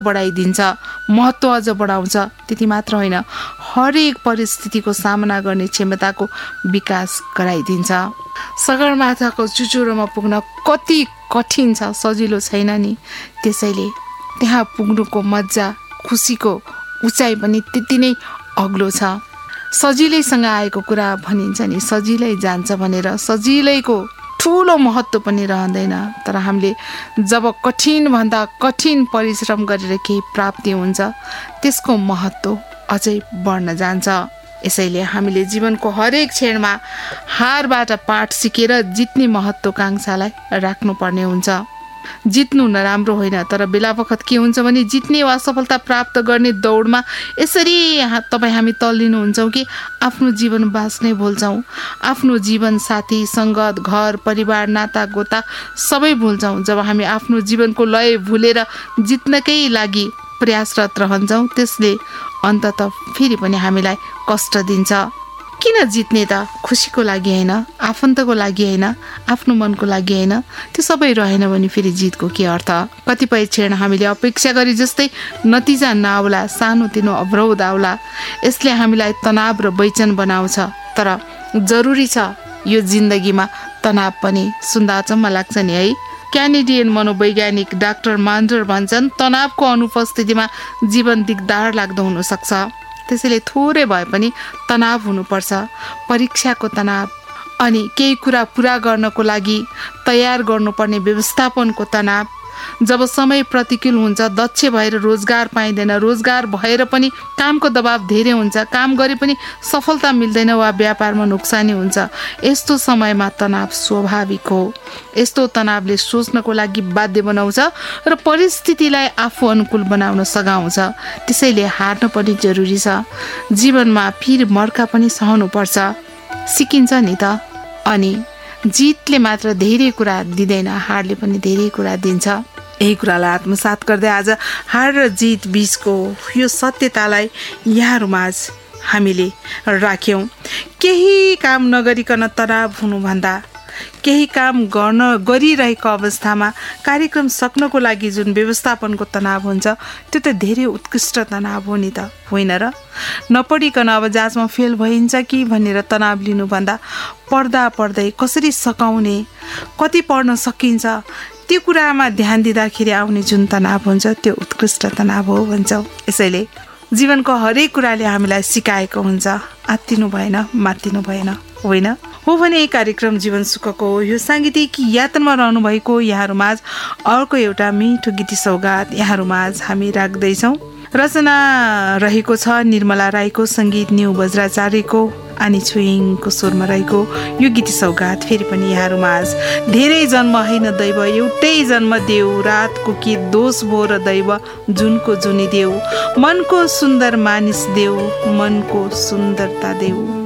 बढाइदिन्छ, महत्त्व अझ बढाउँछ। त्यति मात्र होइन, हरेक परिस्थितिको सामना गर्ने क्षमताको विकास गराइदिन्छ। सगरमाथाको चुचुरोमा पुग्न कति कठिन छ, सजिलो छैन नि। त्यसैले त्यहाँ पुग्नुको मजा, खुसीको उचाइ पनि त्यति नै अग्लो छ। सजिलैसँग आएको कुरा भनिन्छ नि, सजिलै जान्छ भनेर। सजिलैको ठुलो महत्त्व पनि रहँदैन, तर हामीले जब कठिनभन्दा कठिन परिश्रम गरेर केही प्राप्ति हुन्छ, त्यसको महत्त्व अझै बढ्न जान्छ। यसैले हामीले जीवनको हरेक क्षणमा हारबाट पाठ सिकेर जित्ने महत्त्वाकांक्षालाई राख्नुपर्ने हुन्छ। जित्नु नराम्रो होइन, तर बेला बखत के हुन्छ भने जित्ने वा सफलता प्राप्त गर्ने दौडमा यसरी हामी तल्लिनुहुन्छौँ कि आफ्नो जीवन बाँच्नै भुल्छौँ। आफ्नो जीवन साथी, सङ्गत, घर परिवार, नाता गोता सबै भुल्छौँ। जब हामी आफ्नो जीवनको लय भुलेर जित्नकै लागि प्रयासरत रहन्छौँ, त्यसले अन्ततः फेरि पनि हामीलाई कष्ट दिन्छ। किन जित्ने त? खुसीको लागि होइन, आफन्तको लागि होइन, आफ्नो मनको लागि होइन। त्यो सबै रहेन भने फेरि जितको के अर्थ? कतिपय क्षण हामीले अपेक्षा गरे जस्तै नतिजा नआउला, सानोतिनो अवरोध आउला, यसले हामीलाई तनाव र बेचैन बनाउँछ। तर जरुरी छ यो जिन्दगीमा तनाव पनि। सुन्दा अचम्म लाग्छ नि है। क्यानेडियन मनोवैज्ञानिक डाक्टर मान्डर भन्छन्, तनावको अनुपस्थितिमा जीवन दिगदार लाग्दो हुनसक्छ। त्यसैले थोरै भए पनि तनाव हुनुपर्छ। परीक्षाको तनाव, अनि केही कुरा पुरा गर्नको लागि तयार गर्नुपर्ने व्यवस्थापनको तनाव। जब समय प्रतिकूल हुन्छ, दक्ष भएर रोजगार पाइँदैन, रोजगार भएर पनि कामको दबाव धेरै हुन्छ, काम गरे पनि सफलता मिल्दैन वा व्यापारमा नोक्सानी हुन्छ, यस्तो समयमा तनाव स्वाभाविक हो। यस्तो तनावले सोच्नको लागि बाध्य बनाउँछ र परिस्थितिलाई आफू अनुकूल बनाउन सघाउँछ। त्यसैले हार्न पनि जरुरी छ। जीवनमा फिर मर्का पनि सहनुपर्छ, सिकिन्छ नि त। अनि जितले मात्र धेरै कुरा दिँदैन, हारले पनि धेरै कुरा दिन्छ। यही कुरालाई आत्मसात गर्दै आज हार र जित बीचको यो सत्यतालाई यहाँहरूमाझ हामीले राख्यौँ। केही काम नगरिकन तनाव हुनुभन्दा केही काम गरिरहेको अवस्थामा कार्यक्रम सक्नको लागि जुन व्यवस्थापनको तनाव हुन्छ, त्यो त धेरै उत्कृष्ट तनाव हो नि त, होइन र? नपढिकन अब जाँचमा फेल भइन्छ कि भनेर तनाव लिनुभन्दा पढ्दा पढ्दै कसरी सकाउने, कति पढ्न सकिन्छ, त्यो कुरामा ध्यान दिँदाखेरि आउने जुन तनाव हुन्छ, त्यो उत्कृष्ट तनाव हो भन्छौँ। यसैले जीवनको हरेक कुराले हामीलाई सिकाएको हुन्छ। आत्तिनु भएन, मात्तिनु भएन, होइन? हो भने कार्यक्रम जीवन सुखको यो साङ्गीतिक यात्रामा रहनुभएको यहाँहरूमाझ अर्को एउटा मिठो गीती सौगात यहाँहरूमाझ हामी राख्दैछौँ। रचना रहेको छ निर्मला राईको, सङ्गीत न्यू बज्राचार्यको, आनी छुइङको स्वरमा रहेको यो गीती सौगात फेरि पनि यहाँहरूमाझ। धेरै जन्म होइन दैव, एउटै जन्म देऊ, रातको के दोष भो र दैव जुनको जुनी देऊ, मनको सुन्दर मानिस देऊ, मनको सुन्दरता देऊ।